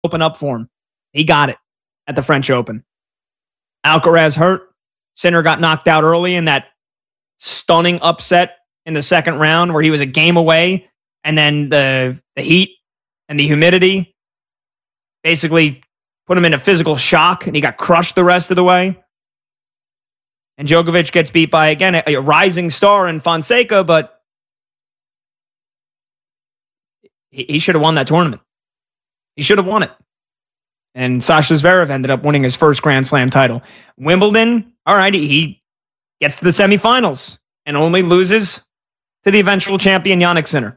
open up for him. He got it at the French Open. Alcaraz hurt. Sinner got knocked out early in that stunning upset in the second round where he was a game away. And then the heat and the humidity basically put him in a physical shock, and he got crushed the rest of the way. And Djokovic gets beat by, again, a rising star in Fonseca, but he should have won that tournament. He should have won it. And Sasha Zverev ended up winning his first Grand Slam title. Wimbledon, all right, he gets to the semifinals and only loses to the eventual champion Jannik Sinner.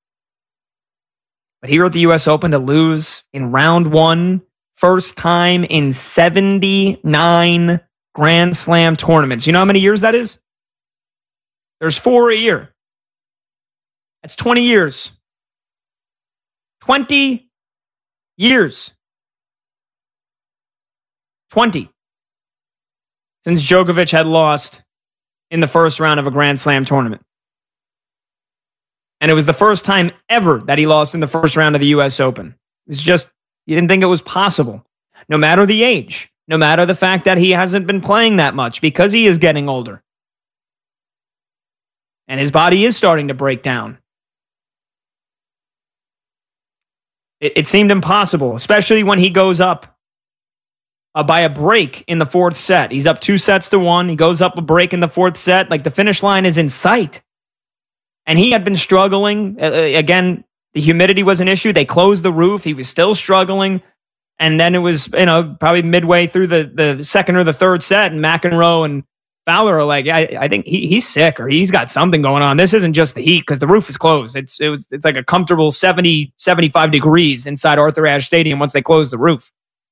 But here at the U.S. Open, to lose in round one, first time in 79 Grand Slam tournaments. You know how many years that is? There's 4 a year. That's 20 years. 20 years. 20. Since Djokovic had lost in the first round of a Grand Slam tournament. And it was the first time ever that he lost in the first round of the U.S. Open. It's just, you didn't think it was possible. No matter the age, no matter the fact that he hasn't been playing that much because he is getting older. And his body is starting to break down. It seemed impossible, especially when he goes up by a break in the fourth set. He's up 2-1. He goes up a break in the fourth set. Like, the finish line is in sight. And he had been struggling. Again, the humidity was an issue. They closed the roof. He was still struggling. And then it was, probably midway through the second or the third set, and McEnroe and Fowler are like, I think he's sick, or he's got something going on. This isn't just the heat, because the roof is closed. It's like a comfortable 70, 75 degrees inside Arthur Ashe Stadium once they close the roof.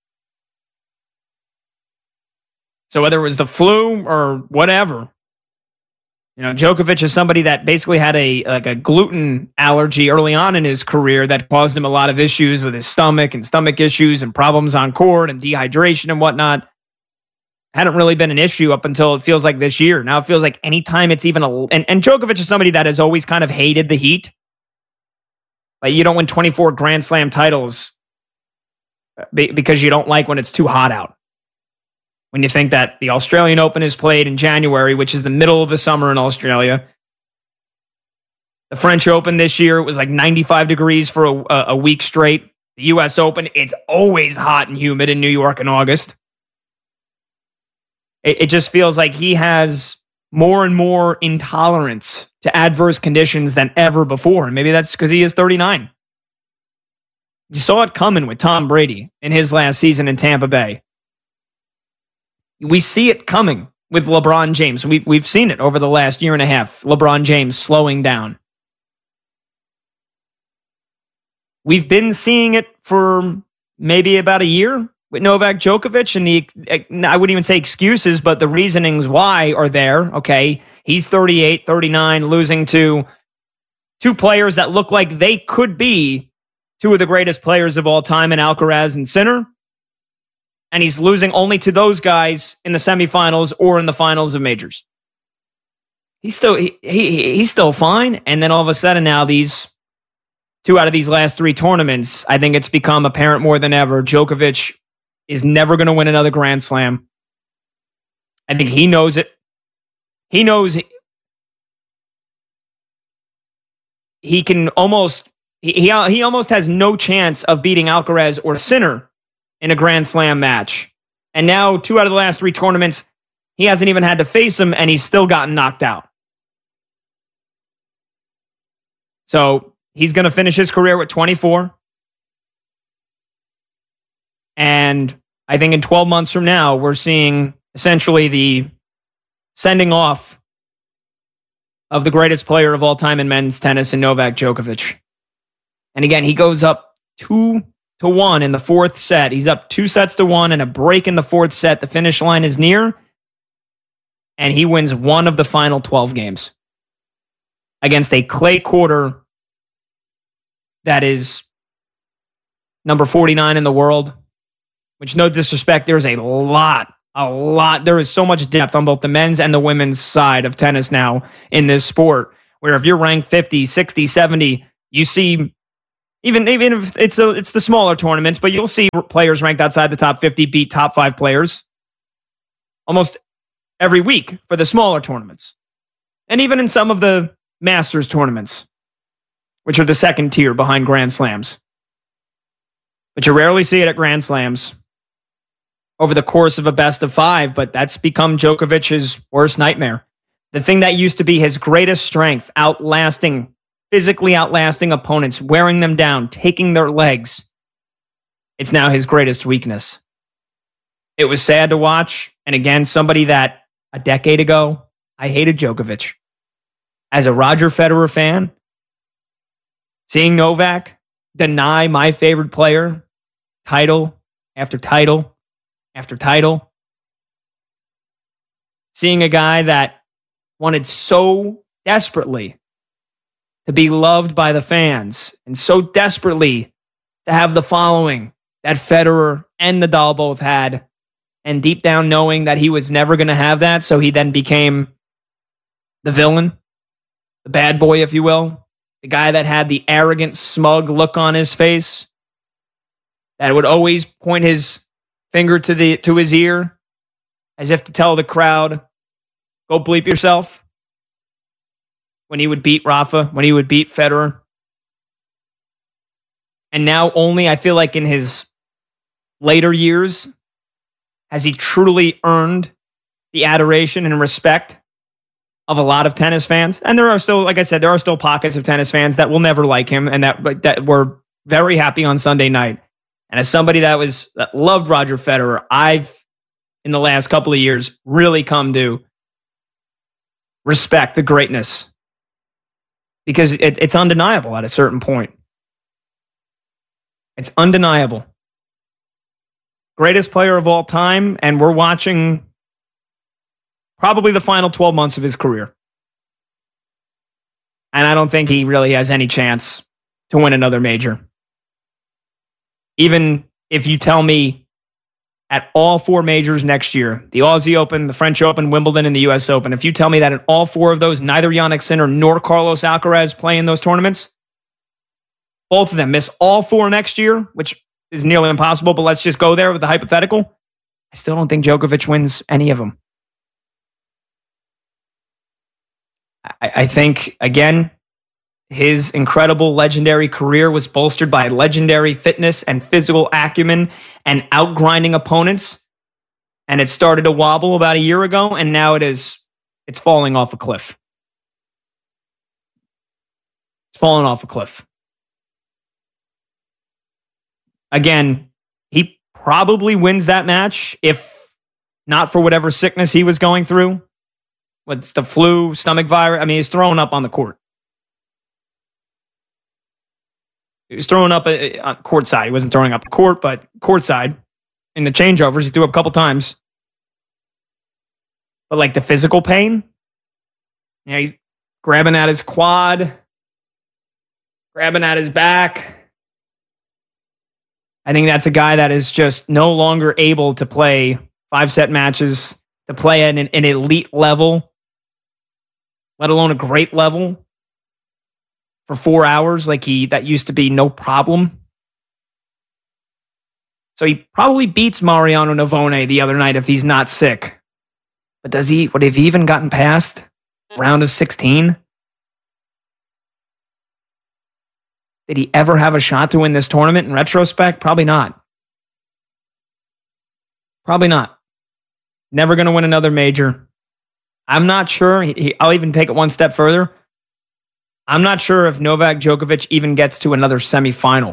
So whether it was the flu or whatever, Djokovic is somebody that basically had a gluten allergy early on in his career that caused him a lot of issues with his stomach and stomach issues and problems on court and dehydration and whatnot. Hadn't really been an issue up until it feels like this year. Now it feels like anytime it's even and Djokovic is somebody that has always kind of hated the heat. Like, you don't win 24 Grand Slam titles because you don't like when it's too hot out. When you think that the Australian Open is played in January, which is the middle of the summer in Australia. The French Open this year, it was like 95 degrees for a week straight. The U.S. Open, it's always hot and humid in New York in August. It just feels like he has more and more intolerance to adverse conditions than ever before. And maybe that's because he is 39. You saw it coming with Tom Brady in his last season in Tampa Bay. We see it coming with LeBron James. We've seen it over the last year and a half. LeBron James slowing down. We've been seeing it for maybe about a year with Novak Djokovic, and I wouldn't even say excuses, but the reasonings why are there. Okay, he's 38, 39, losing to two players that look like they could be two of the greatest players of all time in Alcaraz and Sinner. And he's losing only to those guys in the semifinals or in the finals of majors. He's still fine. And then all of a sudden now, these two out of these last three tournaments, I think it's become apparent more than ever. Djokovic is never going to win another Grand Slam. I think he knows it. He knows he can almost, he almost has no chance of beating Alcaraz or Sinner in a Grand Slam match. And now 2 out of the last 3 tournaments, he hasn't even had to face him, and he's still gotten knocked out. So he's going to finish his career with 24. And I think in 12 months from now, we're seeing essentially the sending off of the greatest player of all time in men's tennis in Novak Djokovic. And again, he goes up 2-1 in the fourth set. He's up 2-1 and a break in the fourth set. The finish line is near. And he wins one of the final 12 games against a clay quarter that is number 49 in the world. Which, no disrespect, there's a lot. There is so much depth on both the men's and the women's side of tennis now in this sport, where if you're ranked 50, 60, 70, you see Even if it's the smaller tournaments, but you'll see players ranked outside the top 50 beat top 5 players almost every week for the smaller tournaments. And even in some of the Masters tournaments, which are the second tier behind Grand Slams. But you rarely see it at Grand Slams over the course of a best of 5, but that's become Djokovic's worst nightmare. The thing that used to be his greatest strength, physically outlasting opponents, wearing them down, taking their legs. It's now his greatest weakness. It was sad to watch. And again, somebody that a decade ago, I hated Djokovic. As a Roger Federer fan, seeing Novak deny my favorite player title after title after title. Seeing a guy that wanted so desperately to be loved by the fans and so desperately to have the following that Federer and Nadal both had, and deep down knowing that he was never going to have that, so he then became the villain, the bad boy, if you will, the guy that had the arrogant, smug look on his face, that would always point his finger to his ear as if to tell the crowd, go bleep yourself. When he would beat Rafa, when he would beat Federer. And now only, I feel like in his later years, has he truly earned the adoration and respect of a lot of tennis fans. And there are still, like I said, there are still pockets of tennis fans that will never like him and that were very happy on Sunday night. And as somebody that loved Roger Federer, I've, in the last couple of years, really come to respect the greatness. Because it's undeniable at a certain point. It's undeniable. Greatest player of all time, and we're watching probably the final 12 months of his career. And I don't think he really has any chance to win another major. Even if you tell me at all 4 majors next year, the Aussie Open, the French Open, Wimbledon, and the US Open, if you tell me that in all 4 of those, neither Jannik Sinner nor Carlos Alcaraz play in those tournaments, both of them miss all 4 next year, which is nearly impossible, but let's just go there with the hypothetical, I still don't think Djokovic wins any of them. I think, again, his incredible legendary career was bolstered by legendary fitness and physical acumen and outgrinding opponents. And it started to wobble about a year ago, and now it's falling off a cliff. It's falling off a cliff. Again, he probably wins that match if not for whatever sickness he was going through. What's the flu, stomach virus? I mean, he's throwing up on the court. He was throwing up on courtside. He wasn't throwing up court, but courtside. In the changeovers, he threw up a couple times. But like the physical pain, he's grabbing at his quad, grabbing at his back. I think that's a guy that is just no longer able to play 5-set matches, to play at an elite level, let alone a great level. For 4 hours, that used to be no problem. So he probably beats Mariano Navone the other night if he's not sick. But would have he even gotten past round of 16? Did he ever have a shot to win this tournament in retrospect? Probably not. Probably not. Never going to win another major. I'm not sure. I'll even take it one step further. I'm not sure if Novak Djokovic even gets to another semifinal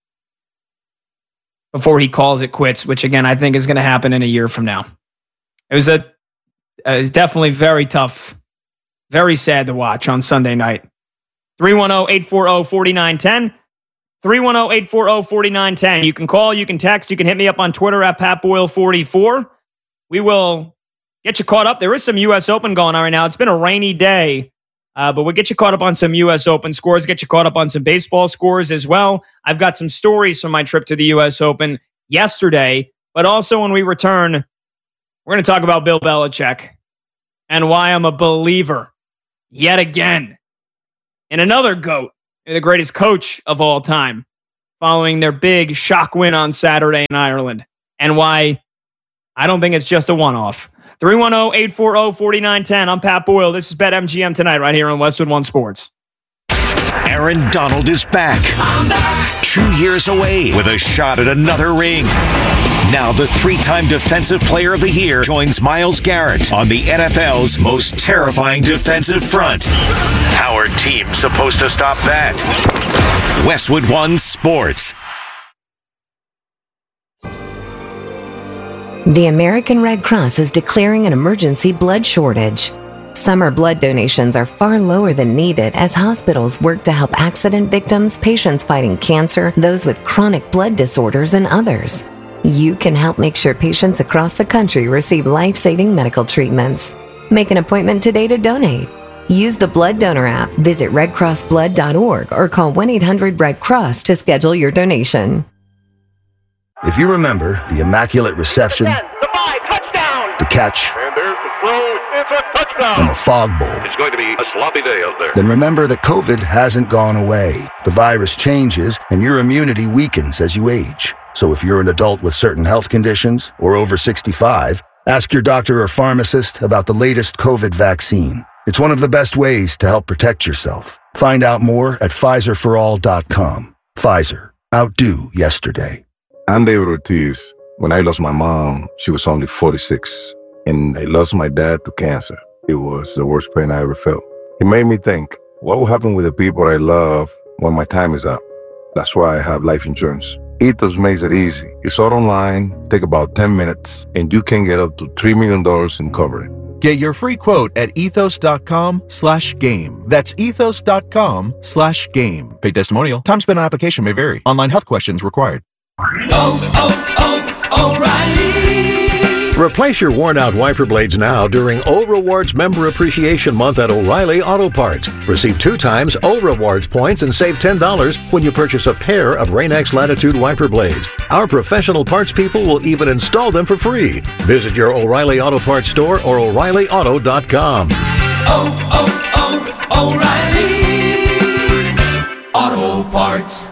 before he calls it quits, which again, I think is going to happen in a year from now. It was definitely very tough, very sad to watch on Sunday night. 310-840-4910. 310-840-4910. You can call, you can text, you can hit me up on Twitter at PatBoyle44. We will get you caught up. There is some U.S. Open going on right now. It's been a rainy day. But we'll get you caught up on some U.S. Open scores, get you caught up on some baseball scores as well. I've got some stories from my trip to the U.S. Open yesterday. But also when we return, we're going to talk about Bill Belichick and why I'm a believer yet again in another GOAT, the greatest coach of all time. following their big shock win on Saturday in Ireland, and why I don't think it's just a one-off. 310-840-4910. I'm Pat Boyle. This is BetMGM tonight right here on Westwood One Sports. Aaron Donald is back. 2 years away with a shot at another ring. Now the three-time Defensive Player of the Year joins Myles Garrett on the NFL's most terrifying defensive front. How are teams supposed to stop that? Westwood One Sports. The American Red Cross is declaring an emergency blood shortage. Summer blood donations are far lower than needed as hospitals work to help accident victims, patients fighting cancer, those with chronic blood disorders, and others. You can help make sure patients across the country receive life-saving medical treatments. Make an appointment today to donate. Use the Blood Donor app, visit redcrossblood.org, or call 1-800-RED-CROSS to schedule your donation. If you remember the immaculate reception, the 5, touchdown, the catch, and there's the throw, it's a touchdown, and the fog bowl, it's going to be a sloppy day out there. then remember that COVID hasn't gone away. The virus changes, and your immunity weakens as you age. So if you're an adult with certain health conditions or over 65, ask your doctor or pharmacist about the latest COVID vaccine. It's one of the best ways to help protect yourself. Find out more at PfizerForAll.com. Pfizer. Outdo yesterday. I'm David Ortiz. When I lost my mom, she was only 46. And I lost my dad to cancer. It was the worst pain I ever felt. It made me think, what will happen with the people I love when my time is up? That's why I have life insurance. Ethos makes it easy. It's all online, take about 10 minutes, and you can get up to $3 million in coverage. Get your free quote at ethos.com/game. That's ethos.com/game. Paid testimonial. Time spent on application may vary. Online health questions required. O'Reilly. Replace your worn-out wiper blades now during O Rewards Member Appreciation Month at O'Reilly Auto Parts. Receive 2 times O Rewards points and save $10 when you purchase a pair of Rain-X Latitude wiper blades. Our professional parts people will even install them for free. Visit your O'Reilly Auto Parts store or O'ReillyAuto.com. O'Reilly Auto Parts.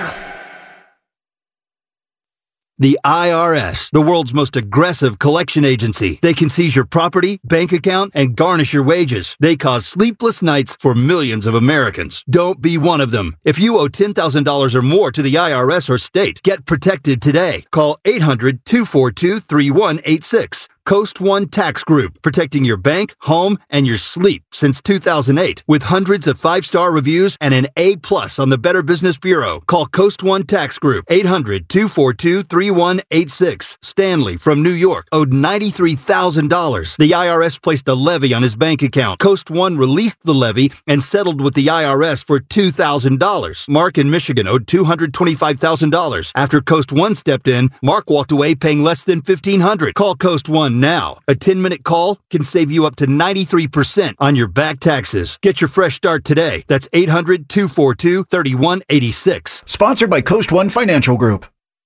The IRS, the world's most aggressive collection agency. They can seize your property, bank account, and garnish your wages. They cause sleepless nights for millions of Americans. Don't be one of them. If you owe $10,000 or more to the IRS or state, get protected today. Call 800-242-3186. Coast One Tax Group, protecting your bank, home, and your sleep since 2008. With hundreds of 5-star reviews and an A+ on the Better Business Bureau. Call Coast One Tax Group, 800-242-3186. Stanley from New York owed $93,000. The IRS placed a levy on his bank account. Coast One released the levy and settled with the IRS for $2,000. Mark in Michigan owed $225,000. After Coast One stepped in, Mark walked away paying less than $1,500. Call Coast One now. A 10-minute call can save you up to 93% on your back taxes. Get your fresh start today. That's 800-242-3186. Sponsored by Coast One Financial Group.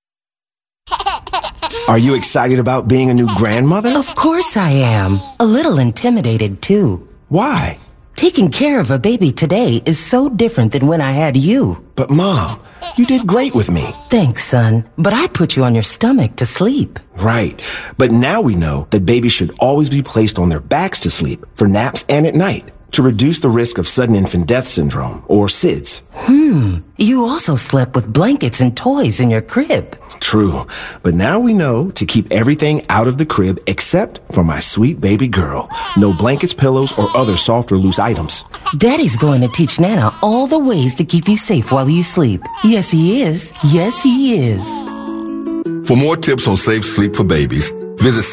Are you excited about being a new grandmother? Of course I am. A little intimidated, too. Why? Taking care of a baby today is so different than when I had you. But Mom, you did great with me. Thanks, son. But I put you on your stomach to sleep. Right. But now we know that babies should always be placed on their backs to sleep for naps and at night to reduce the risk of sudden infant death syndrome, or SIDS. You also slept with blankets and toys in your crib. True. But now we know to keep everything out of the crib except for my sweet baby girl. No blankets, pillows, or other soft or loose items. Daddy's going to teach Nana all the ways to keep you safe while you sleep. Yes, he is. Yes, he is. For more tips on safe sleep for babies, visit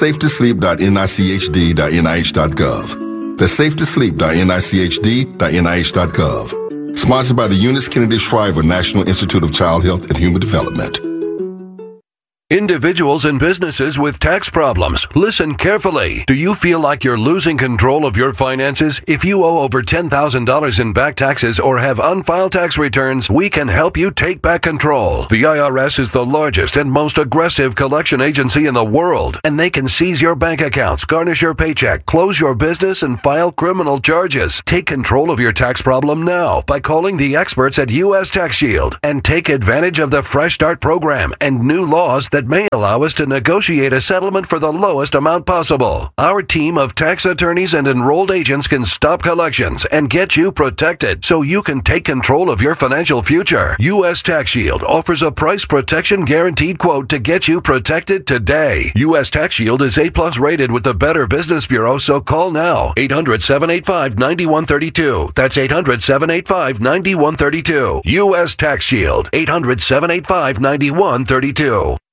safetosleep.nicchd.nih.gov. That's safetosleep.nicchd.nih.gov. Sponsored by the Eunice Kennedy Shriver National Institute of Child Health and Human Development. Individuals and businesses with tax problems, listen carefully. Do you feel like you're losing control of your finances? If you owe over $10,000 in back taxes or have unfiled tax returns, we can help you take back control. The IRS is the largest and most aggressive collection agency in the world, and they can seize your bank accounts, garnish your paycheck, close your business, and file criminal charges. Take control of your tax problem now by calling the experts at U.S. Tax Shield and take advantage of the Fresh Start program and new laws that may allow us to negotiate a settlement for the lowest amount possible. Our team of tax attorneys and enrolled agents can stop collections and get you protected so you can take control of your financial future. U.S. Tax Shield offers a price protection guaranteed quote to get you protected today. U.S. Tax Shield is A+ rated with the Better Business Bureau, so call now. 800-785-9132. That's 800-785-9132. U.S. Tax Shield. 800-785-9132.